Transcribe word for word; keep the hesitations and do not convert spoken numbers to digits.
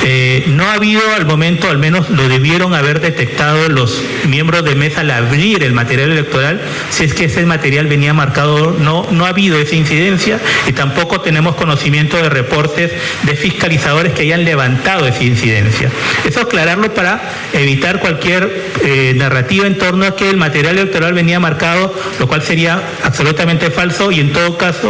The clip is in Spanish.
Eh, no ha habido al momento, al menos lo debieron haber detectado los miembros de mesa al abrir el material electoral, si es que ese material venía marcado. No, no ha habido esa incidencia y tampoco tenemos conocimiento de reportes de fiscalizadores que hayan levantado esa incidencia. Eso aclararlo para evitar cualquier eh, narrativa en torno a que el material electoral venía marcado, lo cual sería absolutamente falso y en todo caso